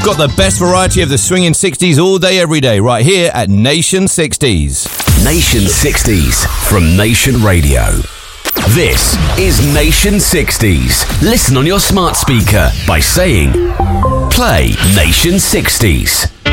got the best variety of the swinging 60s all day, every day, right here at Nation 60s. Nation 60s from Nation Radio. This is Nation 60s. Listen on your smart speaker by saying, play Nation 60s.